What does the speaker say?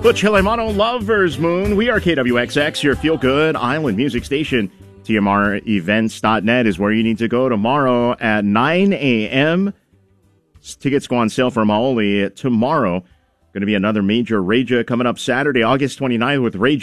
Butch Hilemano, Lover's Moon. We are KWXX, your feel-good island music station. TMREvents.net is where you need to go tomorrow at 9 a.m. Tickets go on sale for Maoli tomorrow. Going to be another major Reija coming up Saturday, August 29th with Ray